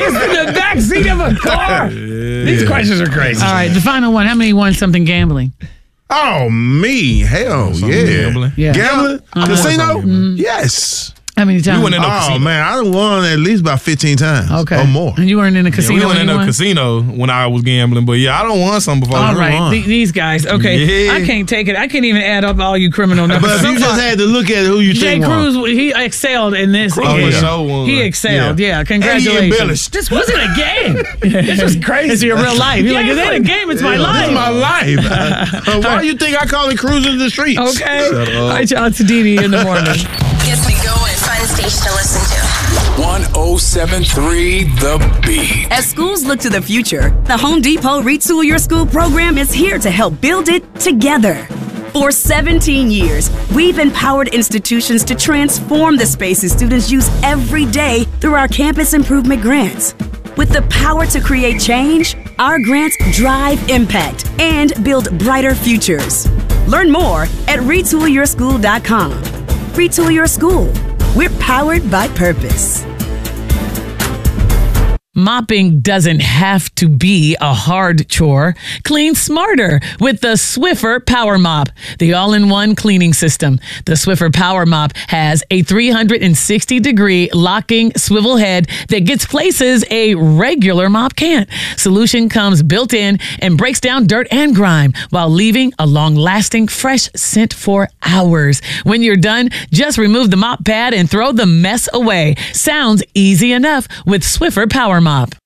just in the back seat of a car? These questions are crazy. All right, the final one. How many won something gambling? Oh, me. Hell yeah. Gambling? Yeah. Gambling? Casino? Yes. How many times? We went in no Oh, casino. man. I done won at least about 15 times. Okay. Or more. And you weren't in a Yeah, casino? we went in when you a won? casino when I was gambling, but yeah, I don't want some before. All right, won. these guys. Okay, Yeah. I can't take it. I can't even add up all you criminal numbers. But if you just had to look at who you Jay think won. Cruz, he excelled in this. Oh, game. for sure won. He excelled. Yeah, And he congratulations. embellished. This wasn't a game. This was crazy. It's your real life. You're like, it ain't a game. It's my This life. is my life. Why do you think I call it cruising the streets? Okay. All right, y'all. It's Didi in the morning. Gets me going. Fun station to listen to. 1073 The Beat. As schools look to the future, the Home Depot Retool Your School program is here to help build it together. For 17 years, we've empowered institutions to transform the spaces students use every day through our campus improvement grants. With the power to create change, our grants drive impact and build brighter futures. Learn more at retoolyourschool.com. Retool Your School. We're powered by purpose. Mopping doesn't have to be a hard chore. Clean smarter with the Swiffer Power Mop, the all-in-one cleaning system. The Swiffer Power Mop has a 360-degree locking swivel head that gets places a regular mop can't. Solution comes built in and breaks down dirt and grime while leaving a long-lasting fresh scent for hours. When you're done, just remove the mop pad and throw the mess away. Sounds easy enough with Swiffer Power Mop.